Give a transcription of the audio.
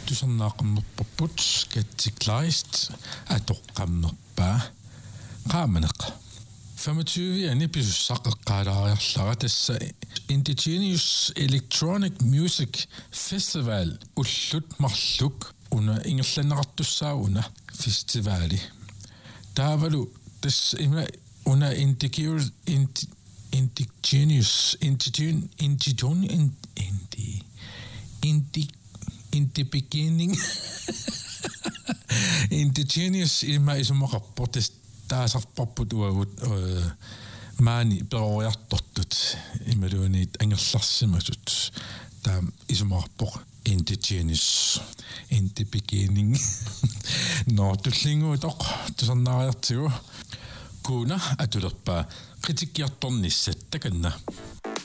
tusarnaaqarnerparput katsiklaist atoqqamnerpaa qaamaneq 25 pisussaqqeqqaalaariarlara tassa Indigenous Electronic Music Festival ullut marluk una ingerlanneqartussauna festivali taavalu tass ima una Indigenous beginning Indigenous ilma isumaqarportis taasarparput uagut maani peroriartortut imaluunit angerlarsimasut taam isumaqarpoq Indigenous in the beginning no tullinguutoq tusarnaariartigu kuuna atulerpaa kritikkiartornissat takanna